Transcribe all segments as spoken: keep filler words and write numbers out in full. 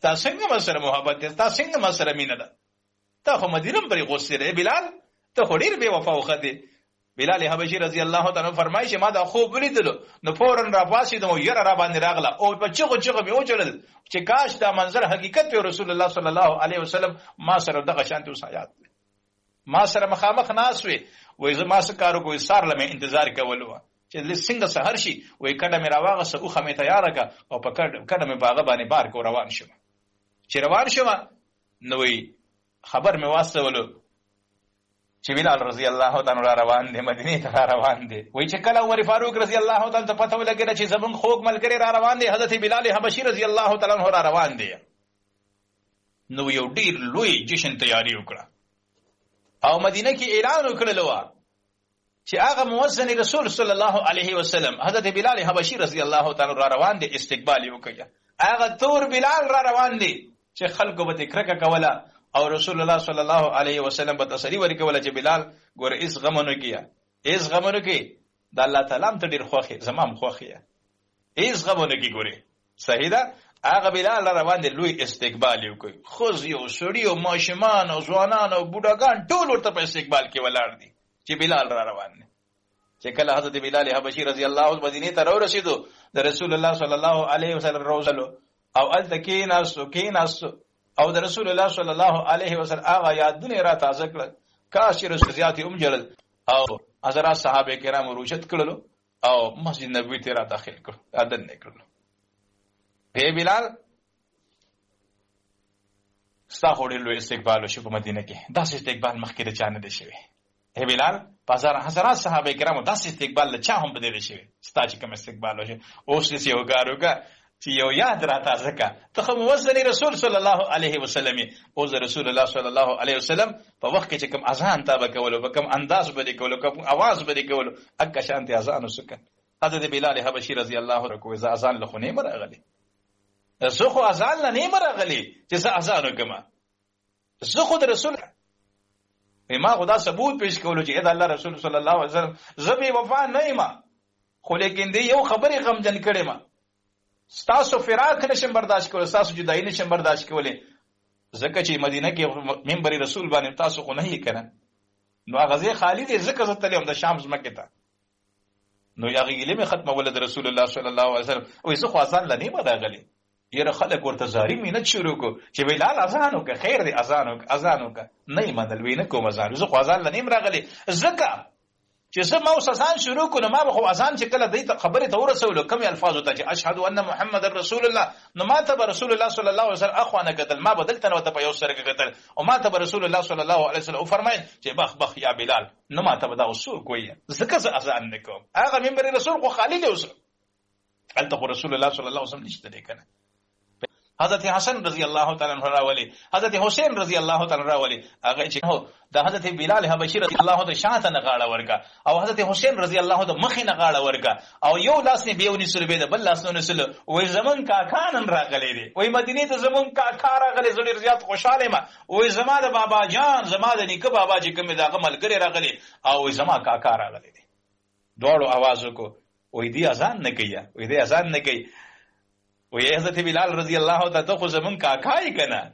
تا څنګه مسره محبت دې تا څنګه مسره مینه ده ته خو مدینه پرې غوسه بلال ته خو ډیر بے وفا وخدي بلال حبشي رضی الله تعالی فرمایي چې ما دا خوب ولیدلو نو فورن را پاسې نو یره را باندې راغله او په چغو چغو به وچړل چې کاش دا منظر حقیقت وي رسول الله صلی الله علیه وسلم ما سره دغه شانت وسایات ما سره مخامخ ناس وي وای زما سره کارو کوی سار لمه انتظار کولو چې څنګه سحر شي وای کډه مې راواغه سه اوخه مې تیار کا او په کډه کډه مې باغه باندې بار کو روان شوم چې روان شوم نو وی خبر مې واسطولو چې بلال رضی الله تعالی عنہ روان دي مدینه ته روان دي وای چې کله عمر فاروق رضی الله تعالی ته پته ولګی چې زمون خوګ ملګری را روان دي حضرت بلال حبشي رضی الله تعالی عنہ را روان دي نو یو ډیر لوی جشن تیاری وکړه او مدینه کې اعلان وکړلو چې هغه مؤذن رسول صلی الله علیه وسلم حضرت بلال حبشي رضی الله تعالی را روان دي استقبال وکړي هغه تور بلال را روان دي چې خلکو به تکرکه کوله او رسول الله صلی الله علیه وسلم په تسلی ورکوله چې بلال ګور اس غمونو کیا اس غمونو کې د الله تعالی ته ډیر خوخي زمام خوخي اس غمونو کې ګوري صحیح ده هغه بلال روان دي لوی استقبال وکړي خو یو سړی او ماشومان او ځوانان او بوډاګان ټول ورته په استقبال کې ولاړ دي چې بلال را روان دي چې کله حضرت بلال حبشي رضی الله عنه مدینه ته ورسېدو د رسول الله صلی الله علیه وسلم روزلو او التکینا سکینا او د رسول الله صلی الله علیه وسلم هغه یادونه را تازه کړل کاش رسول زیاتی ام جلل او حضرات صحابه کرام روشت کړلو او مسجد نبوي ته را داخل کړ اذن نکړلو به بلال ستا خورلو استقبال شو په مدینه کې داس استقبال مخکې د چانه دي شوی هي بلال بازار حضرات صحابه کرام داس استقبال له چا هم بده شوی ستا چې کوم استقبال وشي اوس دې یو کاروګه چې یو یاد را تازه کا ته خو موزن رسول صلی الله علیه وسلم او رسول الله صلی الله علیه وسلم په وخت کې کوم اذان تابع کولو کوم انداز به کولو کوم आवाज به کولو اګه شانتي اذان وسکه حضرت بلال حبشي رضی الله عنه کوی ز اذان له خونه مرغلی زه خو اذان نه مرغلی چې ز اذان وکما زه خو د رسول ما خدا ثبوت پیش کولو چې دا الله رسول صلی الله علیه وسلم زبی وفا نه ما خو لیکن دی یو خبره غم جن کړي ما ستاسو فراق نشم برداشت کولای ستاسو جدای نشم برداشت کولای زکه چې مدینه کې منبر رسول باندې تاسو خو نه یې کنه نو غزه خالد زکه زتلی هم د شام زمکه ته نو یغه علم ختمه ولد رسول الله صلی الله علیه وسلم او زه خو اذان لنی مداغلی یره خلک ورته زاری مینت شروع کو چې بلال اذان وک خیر دی اذان وک اذان وک نه مدل وینه کوم اذان زه خو اذان لنی راغلی زکه چې زه ما اذان شروع کړم ما خو اذان چې کله دې خبره ته ورسول کوم الفاظ ته چې اشهد ان محمد رسول الله نو ما ته رسول الله صلی الله علیه وسلم اخوانه قتل ما بدلت نو ته په یو سره قتل او ما ته رسول الله صلی الله علیه وسلم فرمایي چې بخ بخ یا بلال نو ما ته دا اصول کوی زکه زه اذان نکوم هغه منبر رسول خو خالد اوس قالت رسول الله صلی الله علیه وسلم نشته دی کنه حضرت حسن رضی الله تعالی عنہ راولی حضرت حسین رضی الله تعالی عنہ راولی هغه چې هو د حضرت بلال حبشي رضی الله عنه شاته نغاړه ورکا او حضرت حسین رضی الله عنه مخې نغاړه ورکا او یو لاس نه بیونی سره به د بل لاس نه سره وای زمون کاکانن راغلی دی وای مدینه ته زمون کاکا راغلی زړه زیات خوشاله ما وای زما د بابا جان زما د نیکه بابا چې کوم دغه ملګری راغلی او زما کاکا راغلی دی دوړو आवाज وکړو وای دی اذان نه کوي وای دی اذان نه کوي وی حضرت بلال رضی الله تعالی ته خو زمون کاکای کنه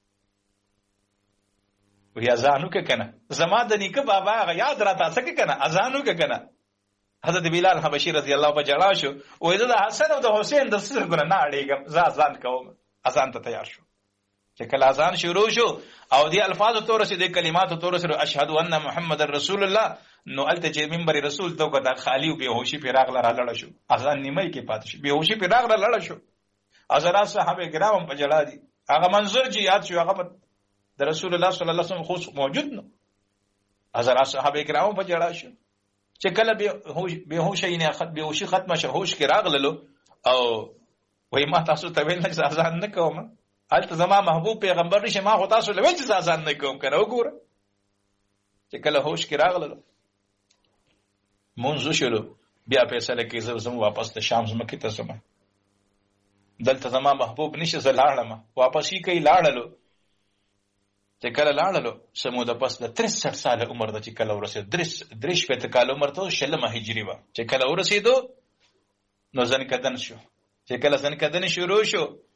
وی اذانو کې کنه زما د نیکه بابا غ یاد را تاسو کې کنه اذانو کې کنه حضرت بلال حبشي رضی الله په جړا شو وی د حسن او د حسین د سر ګره نه اړېګم ز اذان کوم اذان ته تیار شو چې کله اذان شروع شو او دی الفاظ تور سي د کلمات تور سره اشهد ان محمد رسول الله نو الته چې منبر رسول تو کته خالی او بهوشي پیراغ لره لړ شو اذان نیمه کې پات شو بهوشي پیراغ لره لړ شو حضرات صحابه کرام په جړا دي هغه منظر چې یاد شو هغه د رسول الله صلی الله علیه وسلم خو موجود نو حضرات صحابه کرام په جړا شو چې کله به هوشي نه خط به هوشي ختمه شو هوش کې راغللو او وای ما تاسو ته ویل نه اذان نه کوم الته زما محبوب پیغمبر نشه ما هو تاسو لوي چې اذان نه کوم کنه وګوره چې کله هوش کې راغللو مونږ شلو بیا فیصله کې زم واپس ته شام زمکه ته سم دلته زما محبوب نشه زلاړم واپس یې کوي لاړلو چې کله لاړلو سمو د پس د تریسټ سال عمر د چې کله ورسېد درس درش په تکال عمر ته شلمه هجری و چې کله ورسېدو نو ځن کدن شو چې کله ځن کدن شروع شو